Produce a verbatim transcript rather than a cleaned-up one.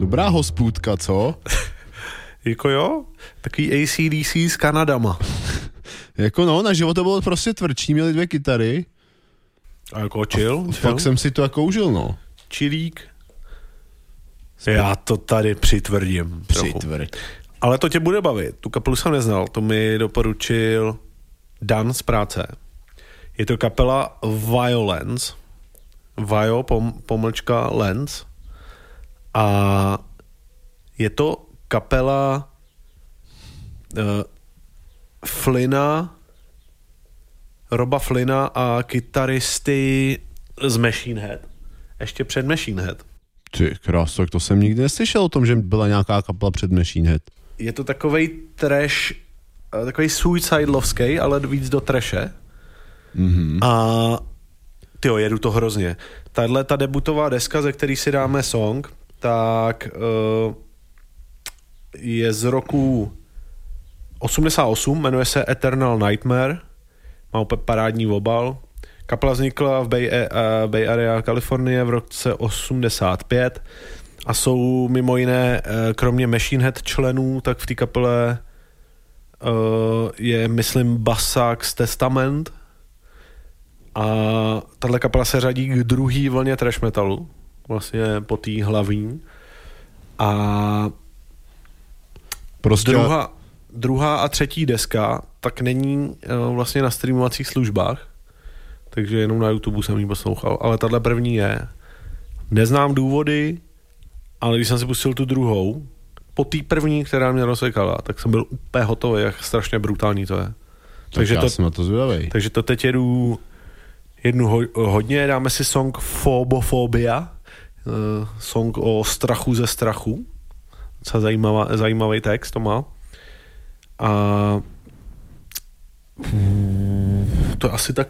Dobrá hospůdka, co? Jako jo, takový A C D C s Kanadama. Jako no, na život to bylo prostě tvrdší, měli dvě kytary. A jako chill. A fakt jsem si to jako užil, no. Chilík. Já to tady přitvrdím. Přitvrd. Ale to tě bude bavit. Tu kapelu jsem neznal, to mi doporučil Dan z práce. Je to kapela Violence. Vio, pom, pomlčka Lens. A je to kapela uh, Flynna, Roba Flynna a kytaristy z Machine Head. Ještě před Machine Head. Ty krások, to jsem nikdy neslyšel o tom, že byla nějaká kapela před Machine Head. Je to takovej trash, takovej suicide lovský, ale víc do trashe. Mm-hmm. A tyjo, jedu to hrozně. Tahle ta debutová deska, ze který si dáme song, tak uh, je z roku osmdesát osm, jmenuje se Eternal Nightmare, má úplně parádní obal. Kapela vznikla v Bay, uh, Bay Area, Kalifornie v roce osmdesát pět a jsou mimo jiné, uh, kromě Machine Head členů, tak v té kapele uh, je, myslím, basák z Testament a tahle kapela se řadí k druhý vlně trash metalu, vlastně po té hlavní. A prostě druhá, druhá a třetí deska tak není uh, vlastně na streamovacích službách, takže jenom na YouTube jsem ji poslouchal, ale tahle první je. Neznám důvody, ale když jsem si pustil tu druhou, po té první, která mě rozsekala, tak jsem byl úplně hotový, jak strašně brutální to je. Tak takže já to, jsem na to zvědavej. takže to teď jedu jednu ho, hodně, dáme si song Phobofobia, uh, song o strachu ze strachu. Co zajímavá, zajímavý text to má. A to je asi tak